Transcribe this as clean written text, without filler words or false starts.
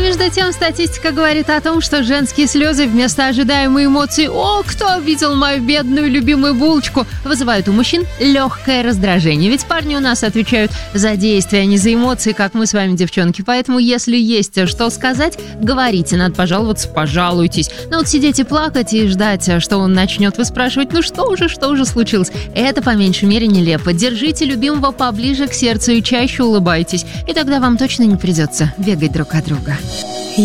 между тем, статистика говорит о том, что женские слезы вместо ожидаемой эмоции «О, кто обидел мою бедную любимую булочку?» вызывают у мужчин легкое раздражение. Ведь парни у нас отвечают за действия, а не за эмоции, как мы с вами, девчонки. Поэтому, если есть что сказать, говорите. Надо пожаловаться, пожалуйтесь. Но вот сидеть и плакать и ждать, что он начнет, вы спрашивать, ну что уже случилось? Это по меньшей мере нелепо. Держите любимого поближе к сердцу и чаще улыбайтесь. И тогда вам точно не придется бегать друг от друга.